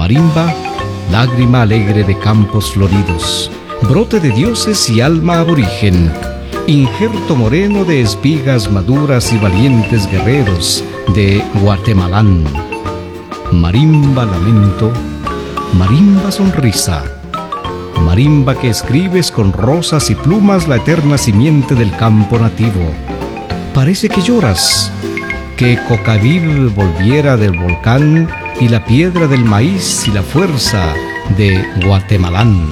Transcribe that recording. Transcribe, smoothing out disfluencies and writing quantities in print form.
marimba, lágrima alegre de campos floridos, brote de dioses y alma aborigen, injerto moreno de espigas maduras y valientes guerreros de Guatemalán. Marimba lamento, marimba sonrisa, marimba que escribes con rosas y plumas la eterna simiente del campo nativo. Parece que lloras, que Cocavir volviera del volcán y la piedra del maíz y la fuerza de Guatemalán.